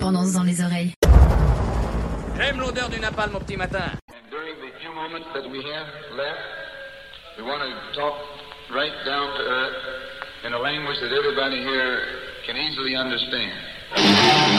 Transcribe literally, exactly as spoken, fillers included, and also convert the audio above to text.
tendance dans les oreilles. J'aime l'odeur du napalm au petit matin. And during the few moments that we have left, we want to talk right down to earth in a language that everybody here can easily understand.